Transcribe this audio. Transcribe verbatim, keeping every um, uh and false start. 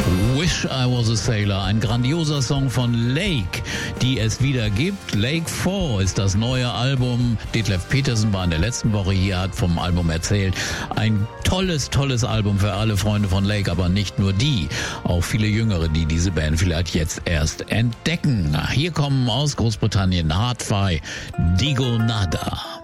Wish I Was a Sailor, ein grandioser Song von Lake, die es wieder gibt. Lake vier ist das neue Album. Detlef Petersen war in der letzten Woche hier, hat vom Album erzählt. Ein tolles, tolles Album für alle Freunde von Lake, aber nicht nur die. Auch viele Jüngere, die diese Band vielleicht jetzt erst entdecken. Hier kommen aus Großbritannien Hard Fi, Digo Nada.